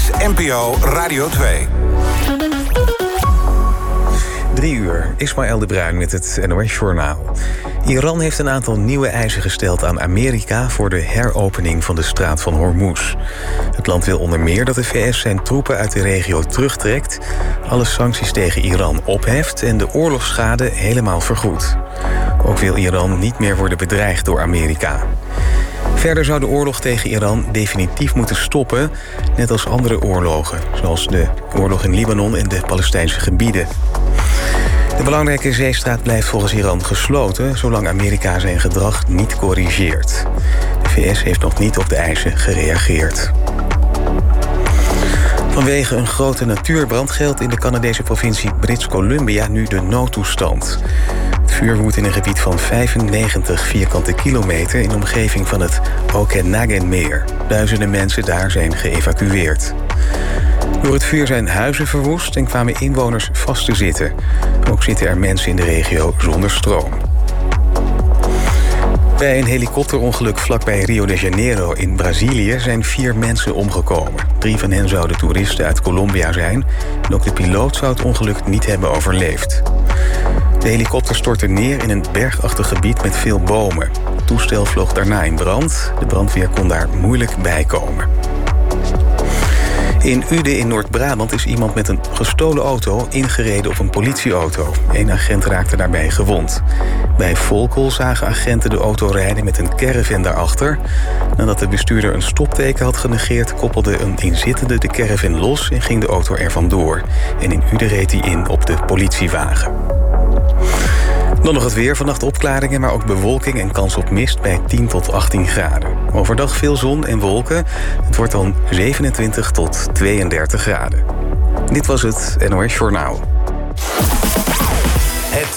NPO Radio 2. 3 uur, Ismaël de Bruin met het NOS-journaal. Iran heeft een aantal nieuwe eisen gesteld aan Amerika voor de heropening van de straat van Hormuz. Het land wil onder meer dat de VS zijn troepen uit de regio terugtrekt, alle sancties tegen Iran opheft en de oorlogsschade helemaal vergoedt. Ook wil Iran niet meer worden bedreigd door Amerika. Verder zou de oorlog tegen Iran definitief moeten stoppen, net als andere oorlogen, zoals de oorlog in Libanon en de Palestijnse gebieden. De belangrijke zeestraat blijft volgens Iran gesloten, zolang Amerika zijn gedrag niet corrigeert. De VS heeft nog niet op de eisen gereageerd. Vanwege een grote natuurbrand geldt in de Canadese provincie British Columbia nu de noodtoestand. Het vuur woedt in een gebied van 95 vierkante kilometer in de omgeving van het Okanaganmeer. Duizenden mensen daar zijn geëvacueerd. Door het vuur zijn huizen verwoest en kwamen inwoners vast te zitten. Ook zitten er mensen in de regio zonder stroom. Bij een helikopterongeluk vlakbij Rio de Janeiro in Brazilië zijn 4 mensen omgekomen. 3 van hen zouden toeristen uit Colombia zijn en ook de piloot zou het ongeluk niet hebben overleefd. De helikopter stortte neer in een bergachtig gebied met veel bomen. Het toestel vloog daarna in brand. De brandweer kon daar moeilijk bij komen. In Uden in Noord-Brabant is iemand met een gestolen auto ingereden op een politieauto. 1 agent raakte daarbij gewond. Bij Volkel zagen agenten de auto rijden met een caravan daarachter. Nadat de bestuurder een stopteken had genegeerd, koppelde een inzittende de caravan los en ging de auto er vandoor. En in Uden reed hij in op de politiewagen. Dan nog het weer. Vannacht opklaringen, maar ook bewolking en kans op mist bij 10 tot 18 graden. Overdag veel zon en wolken. Het wordt dan 27 tot 32 graden. Dit was het NOS Journaal.